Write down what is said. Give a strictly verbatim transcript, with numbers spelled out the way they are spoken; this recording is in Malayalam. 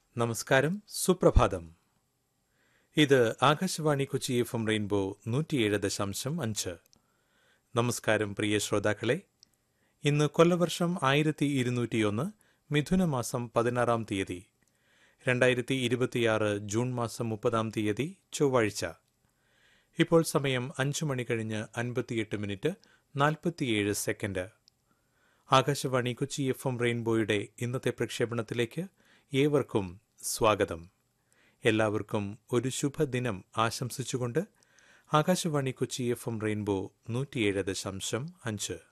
നമസ്കാരം, സുപ്രഭാതം. ഇത് Akashvani Kochi F M rainbow നൂറ്റിയേഴ് ദശാംശം അഞ്ച്. നമസ്കാരം പ്രിയ ശ്രോതാക്കളെ. ഇന്ന് കൊല്ലവർഷം ആയിരത്തി ഇരുന്നൂറ്റിയൊന്ന് മിഥുനമാസം പതിനാറാം തീയതി, രണ്ടായിരത്തി ഇരുപത്തിയാറ് ജൂൺ മാസം മുപ്പതാം തീയതി ചൊവ്വാഴ്ച. ഇപ്പോൾ സമയം അഞ്ചു മണി കഴിഞ്ഞ് അൻപത്തിയെട്ട് മിനിറ്റ് നാൽപ്പത്തിയേഴ് second. Akashvani Kochi F M റെയിൻബോയുടെ ഇന്നത്തെ പ്രക്ഷേപണത്തിലേക്ക് ഏവർക്കും സ്വാഗതം. എല്ലാവർക്കും ഒരു ശുഭദിനം ആശംസിച്ചുകൊണ്ട് Akashvani Kochi F M rainbow നൂറ്റിയേഴ് ദശാംശം അഞ്ച്.